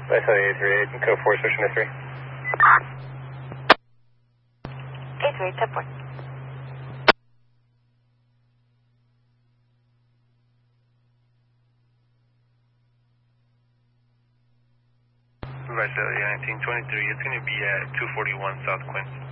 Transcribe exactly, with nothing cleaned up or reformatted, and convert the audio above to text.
I saw eight three eight, code four, switching to three. eight three eight, ten four. Supervisor nineteen twenty-three, it's going to be at two forty-one South Quinn.